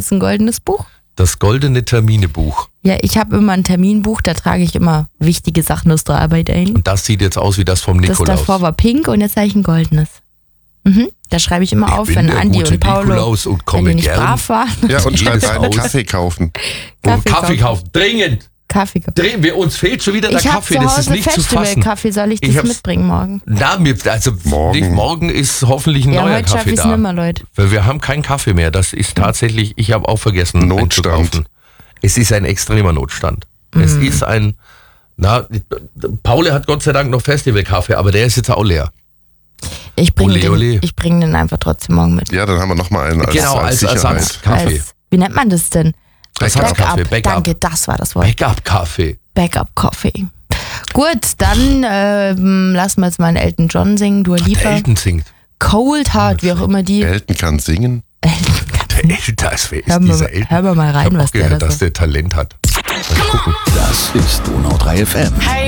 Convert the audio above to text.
ist ein goldenes Buch? Das goldene Terminebuch. Ja, ich habe immer ein Terminbuch, da trage ich immer wichtige Sachen aus der Arbeit ein. Und das sieht jetzt aus wie das vom Das Nikolaus. davor war pink und jetzt habe ich ein goldenes. Da schreibe ich immer auf, wenn der Andi gute und Paulo, Nikolaus und wenn komme die nicht gern. brav waren. Ja, und schreib Jedes einen aus. Kaffee kaufen. Kaffee kaufen. Dringend. Kaffee. Uns fehlt schon wieder der Ich habe Kaffee. zu Das ist Hause nicht zu fassen. Festival-Kaffee, soll ich das mitbringen morgen? Na, morgen ist hoffentlich ein Ja, neuer heute schaffe Kaffee ich es da. nimmer, Leute. Weil wir haben keinen Kaffee mehr. Das ist tatsächlich, ich habe auch vergessen, Notstand. einzukaufen. Es ist ein extremer Notstand. Es ist Paul hat Gott sei Dank noch Festivalkaffee, aber der ist jetzt auch leer. Ich bringe Ole. den einfach trotzdem morgen mit. Ja, dann haben wir nochmal einen als Sicherheit. Ersatzkaffee. Wie nennt man das denn? Ersatzkaffee, Backup. Backup. Danke, das war das Wort. Backup-Kaffee. Backup-Coffee. Gut, dann lassen wir jetzt mal einen Elton John singen, Dua Der Lipa. Elton singt. Cold Heart, wie auch immer die. Elton kann singen. Der Elton, wer ist dieser Elton? Hör mal rein, Ich habe was auch gehört, der da dass so. der Talent hat. Mal gucken. Das ist Donau 3 FM.